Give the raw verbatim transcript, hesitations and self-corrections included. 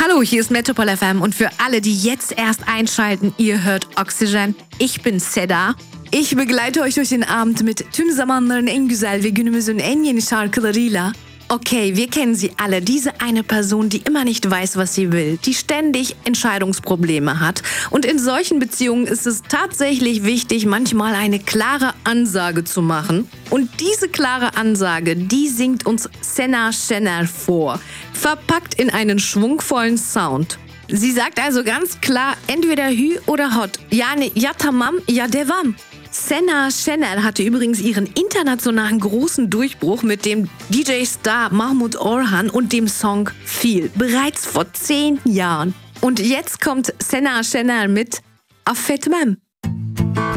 Hallo, hier ist Metropol F M und für alle, die jetzt erst einschalten, ihr hört Oxygen. Ich bin Seda. Ich begleite euch durch den Abend mit tüm zamanların en güzel ve günümüzün en yeni şarkılarıyla. Okay, wir kennen sie alle. Diese eine Person, die immer nicht weiß, was sie will, die ständig Entscheidungsprobleme hat. Und in solchen Beziehungen ist es tatsächlich wichtig, manchmal eine klare Ansage zu machen. Und diese klare Ansage, die singt uns Sena Şener vor, verpackt in einen schwungvollen Sound. Sie sagt also ganz klar, entweder Hü oder Hot. Yani ya tamam, ya devam. Sena Şener hatte übrigens ihren internationalen großen Durchbruch mit dem D J-Star Mahmut Orhan und dem Song Feel, bereits vor zehn Jahren. Und jetzt kommt Sena Şener mit Affetmem.